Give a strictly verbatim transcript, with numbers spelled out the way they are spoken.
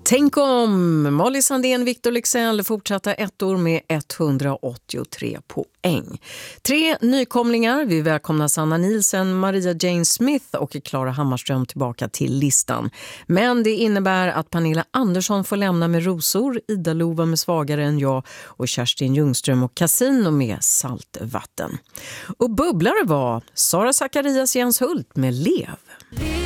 Tänk om Molly Sandén, Victor Leksell fortsatta ett år med etthundraåttiotre poäng. Tre nykomlingar. Vi välkomnar Sanna Nielsen, Maria Jane Smith och Klara Hammarström tillbaka till listan. Men det innebär att Pernilla Andersson får lämna med rosor, Ida Lova med Svagare än jag och Kerstin Ljungström och Casino med Saltvatten. Och bubblare var Sara Zacharias Jens Hult med Lev.